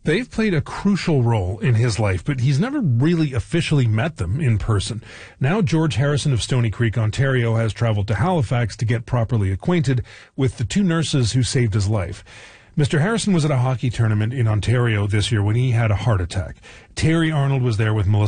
They've played a crucial role in his life, but he's never really officially met them in person. Now George Harrison of Stony Creek, Ontario, has traveled to Halifax to get properly acquainted with the two nurses who saved his life. Mr. Harrison was at a hockey tournament in Ontario this year when he had a heart attack. Terry Arnold was there with Melissa